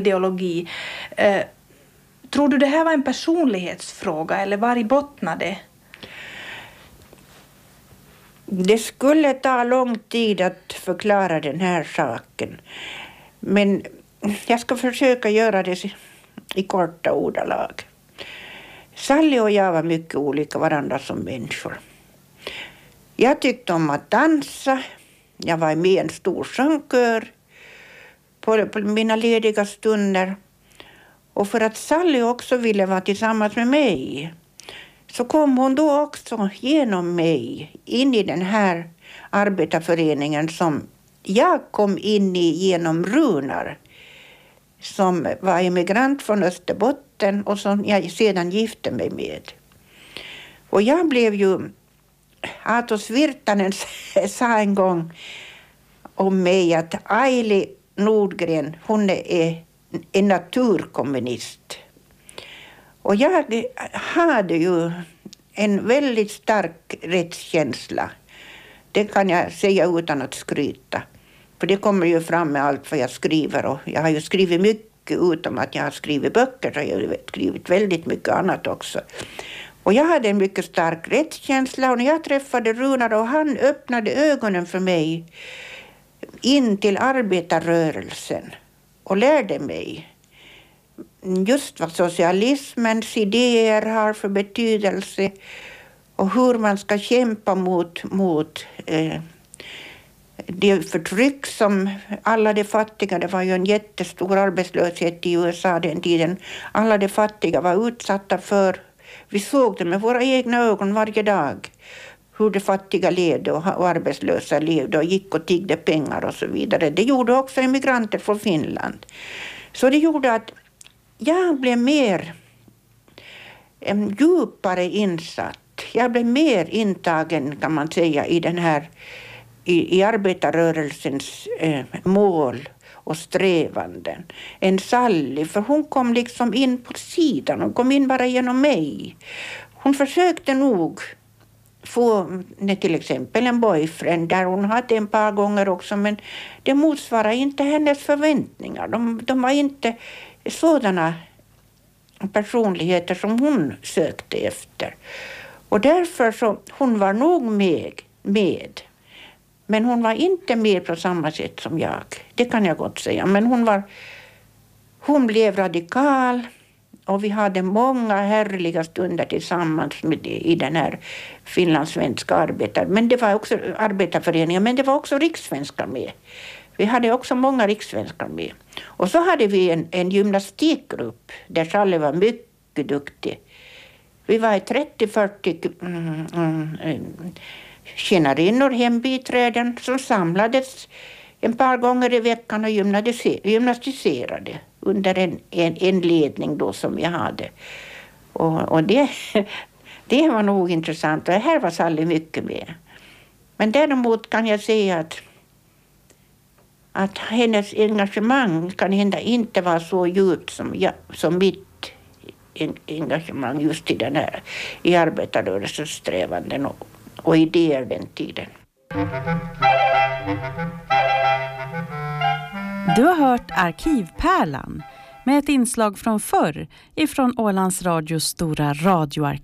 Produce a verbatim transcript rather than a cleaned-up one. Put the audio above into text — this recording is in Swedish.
ideologi. Eh, tror du det här var en personlighetsfråga eller var i bottnade? Det skulle ta lång tid att förklara den här saken. Men jag ska försöka göra det i korta ordalag. Sally och jag var mycket olika varandra som människor. Jag tyckte om att dansa. Jag var med i en stor sångkör på, på mina lediga stunder. Och för att Sally också ville vara tillsammans med mig så kom hon då också genom mig in i den här arbetarföreningen som jag kom in i genom Runar, som var emigrant från Österbotten och som jag sedan gifte mig med. Och jag blev ju, Atos Virtanen sa en gång om mig att Aili Nordgren, hon är en naturkommunist. Och jag hade ju en väldigt stark rättskänsla. Det kan jag säga utan att skryta. För det kommer ju fram med allt vad jag skriver. Och jag har ju skrivit mycket utom att jag har skrivit böcker. Så jag har skrivit väldigt mycket annat också. Och jag hade en mycket stark rättskänsla. Och när jag träffade Runar och han öppnade ögonen för mig in till arbetarrörelsen. Och lärde mig just vad socialismens idéer har för betydelse. Och hur man ska kämpa mot, mot eh, det förtryck som alla de fattiga, det var ju en jättestor arbetslöshet i U S A den tiden. Alla de fattiga var utsatta för, vi såg det med våra egna ögon varje dag. Hur de fattiga levde och arbetslösa levde och gick och tiggde pengar och så vidare. Det gjorde också immigranter från Finland. Så det gjorde att jag blev mer, en djupare insatt. Jag blev mer intagen kan man säga i den här, i, i arbetarrörelsens eh, mål och strävanden än Sally. För hon kom liksom in på sidan, hon kom in bara genom mig. Hon försökte nog få till exempel en boyfriend där hon hade en par gånger också, men det motsvarar inte hennes förväntningar. De, de var inte sådana personligheter som hon sökte efter. Och därför så hon var nog med, med. Men hon var inte med på samma sätt som jag. Det kan jag gott säga. Men hon var, hon blev radikal. Och vi hade många härliga stunder tillsammans med det, i den här finlandssvenska arbetar. Men det var också arbetarföreningen, men det var också rikssvenskar med. Vi hade också många rikssvenskar med. Och så hade vi en, en gymnastikgrupp där Sally var mycket duktig. Vi var trettio fyrtio mm, mm, tjänarinnor, hembiträden som samlades en par gånger i veckan och gymnastiserade under en, en, en ledning då som jag hade. Och, och det, det var nog intressant. Och här var Sally mycket med. Men däremot kan jag säga att, att hennes engagemang kan hända inte vara så djupt som, jag, som mitt engagemang just i den här i arbetarrörelsens strävanden och, och idéer den tiden. Du har hört Arkivpärlan med ett inslag från förr ifrån Ålands Radios stora radioarkiv.